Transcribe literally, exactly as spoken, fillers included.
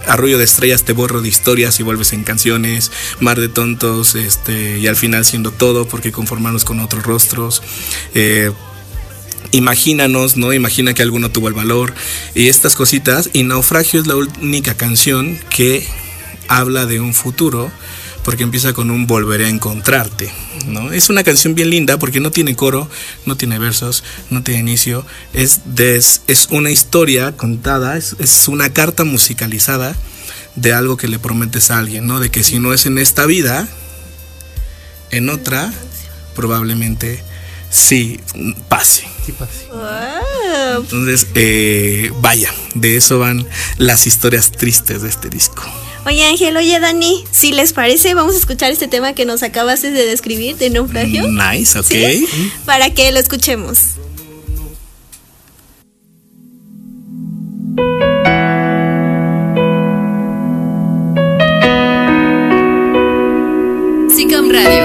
Arroyo de Estrellas te borro de historias y vuelves en canciones, Mar de Tontos, este, y al final siendo todo porque conformarnos con otros rostros. Eh, Imagínanos, ¿no? Imagina que alguno tuvo el valor y estas cositas. Y Naufragio es la única canción que habla de un futuro, porque empieza con un volveré a encontrarte, ¿no? Es una canción bien linda porque no tiene coro, no tiene versos, no tiene inicio. Es, des, es una historia contada, es, es una carta musicalizada de algo que le prometes a alguien, ¿no? De que si no es en esta vida, en otra, probablemente sí pase. Sí pase. Wow. Entonces, eh, vaya, de eso van las historias tristes de este disco. Oye Ángel, oye Dani, si les parece, vamos a escuchar este tema que nos acabaste de describir, de Naufragio. Nice, ok. ¿Sí? Para que lo escuchemos. SICAM Radio.